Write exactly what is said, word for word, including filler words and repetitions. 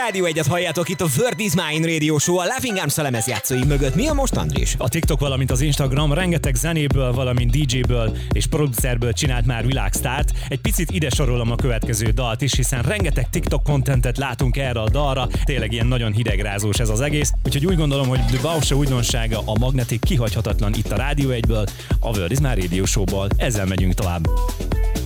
Rádió egyet halljátok itt a Word is Mine Radio Show a Laughing Arms lemezjátszói mögött. Mi a most, Andris? A TikTok, valamint az Instagram rengeteg zenéből, valamint dé jéből és producerből csinált már világsztárt. Egy picit ide sorolom a következő dalt is, hiszen rengeteg TikTok contentet látunk erre a dalra. Tényleg ilyen nagyon hidegrázós ez az egész. Úgyhogy úgy gondolom, hogy The Bausa újdonsága, a Magnetic kihagyhatatlan itt a Rádió egyből, a Word is Mine Radio Show-ból. Ezzel megyünk tovább.